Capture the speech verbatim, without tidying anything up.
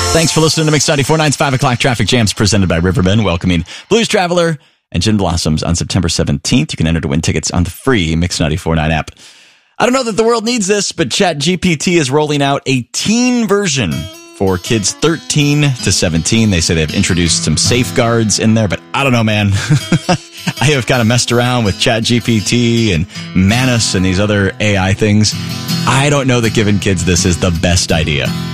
Thanks for listening to Mix ninety-four point nine's five o'clock Traffic Jams presented by Riverbend, welcoming Blues Traveler and Gin Blossoms on September seventeenth. You can enter to win tickets on the free Mix ninety-four point nine app. I don't know that the world needs this, but ChatGPT is rolling out a teen version for kids thirteen to seventeen. They say they've introduced some safeguards in there, but I don't know, man. I have kind of messed around with ChatGPT and Manus and these other A I things. I don't know that giving kids this is the best idea.